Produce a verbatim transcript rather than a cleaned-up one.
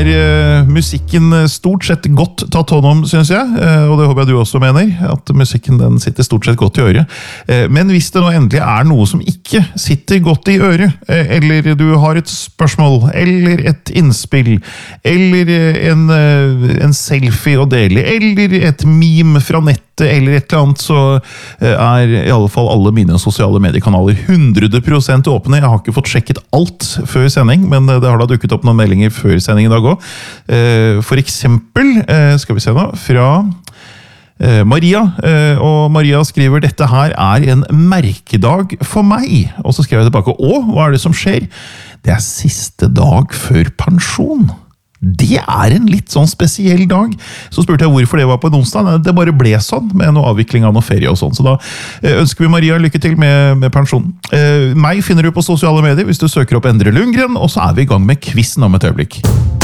har uh, musikken stort sett godt tatt hånd om, synes jeg, uh, og det håper jeg du også mener, at musikken den sitter stort sett godt i øret. Uh, men hvis det nå endelig er noe som ikke sitter godt i øret, uh, eller du har et spørsmål, eller et innspill, eller uh, en, uh, en selfie å dele, eller et meme fra nettet, eller et eller annet, så er i alle fall alle mine sosiale mediekanaler hundre prosent åpne. Jeg har ikke fått sjekket alt før sending, men det har da dukket opp noen meldinger før sending i dag også. For eksempel, skal vi se nå, fra Maria, og Maria skriver dette her er en merkedag for meg. Og så skrev jeg tilbake, å, hva er det som skjer? Det er siste dag før pensjon. Det er en litt sånn spesiell dag. Så spurte jeg hvorfor det var på en onsdag. Det bare ble sånn, med noe avvikling av noe ferie og sånn. Så da ønsker vi Maria lykke til med, med pensjonen. Eh, meg finner du på sosiale medier hvis du søker opp Endre Lundgren, og så er vi i gang med quizen om et øyeblikk.